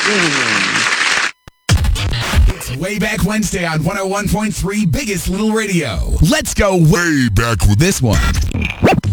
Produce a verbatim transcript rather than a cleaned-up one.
It's Way Back Wednesday on one oh one point three Biggest Little Radio. Let's go way back with this one.